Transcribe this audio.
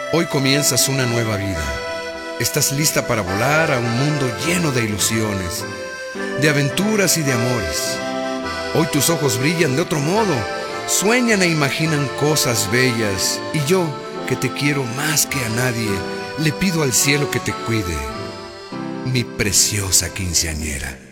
Hoy comienzas una nueva vida. Estás lista para volar a un mundo lleno de ilusiones, de aventuras y de amores. Hoy tus ojos brillan de otro modo, sueñan e imaginan cosas bellas. Y yo, que te quiero más que a nadie, le pido al cielo que te cuide, mi preciosa quinceañera.